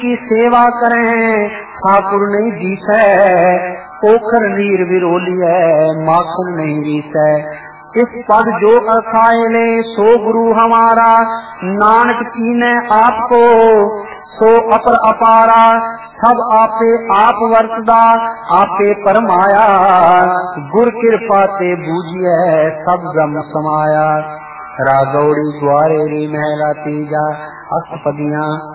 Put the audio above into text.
की सेवा करें ठाकुर नहीं जीसै, ओखर नीर विरोली है माखन नहीं रीसै। इस पद जो अखाए ले सो गुरु हमारा, नानक कीने आपको सो अपर अपारा। सब आपे आप वर्तदा आपे परमाया, गुर कृपा ते बूझिए सब ब्रह्म समाया। रागौड़ी ग्वारे री महला तीजा अष्टपदियां।